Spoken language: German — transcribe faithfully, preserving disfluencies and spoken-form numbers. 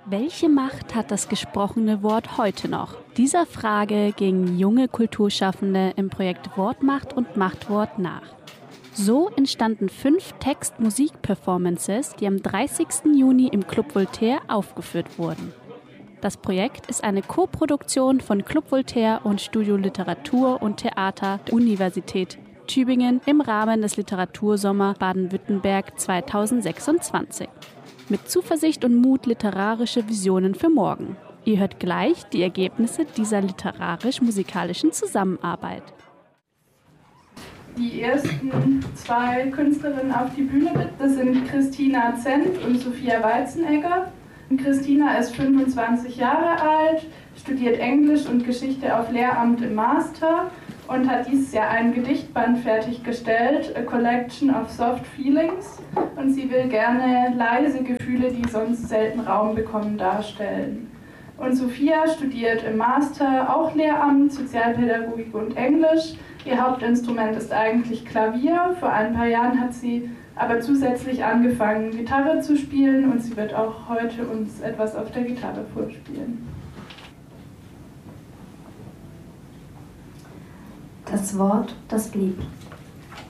Welche Macht hat das gesprochene Wort heute noch? Dieser Frage gingen junge Kulturschaffende im Projekt Wortmacht und Machtwort nach. So entstanden fünf Text-Musik-Performances, die am dreißigsten Juni im Club Voltaire aufgeführt wurden. Das Projekt ist eine Koproduktion von Club Voltaire und Studio Literatur und Theater der Universität Tübingen im Rahmen des Literatursommer Baden-Württemberg zweitausendsechsundzwanzig. Mit Zuversicht und Mut literarische Visionen für morgen. Ihr hört gleich die Ergebnisse dieser literarisch-musikalischen Zusammenarbeit. Die ersten zwei Künstlerinnen auf die Bühne bitten, das sind Christina Zendt und Sophia Weizenegger. Christina ist fünfundzwanzig Jahre alt, studiert Englisch und Geschichte auf Lehramt im Master und hat dieses Jahr ein Gedichtband fertiggestellt, A Collection of Soft Feelings. Und sie will gerne leise Gefühle, die sonst selten Raum bekommen, darstellen. Und Sophia studiert im Master auch Lehramt, Sozialpädagogik und Englisch. Ihr Hauptinstrument ist eigentlich Klavier. Vor ein paar Jahren hat sie aber zusätzlich angefangen, Gitarre zu spielen, und sie wird auch heute uns etwas auf der Gitarre vorspielen. Das Wort, das blieb.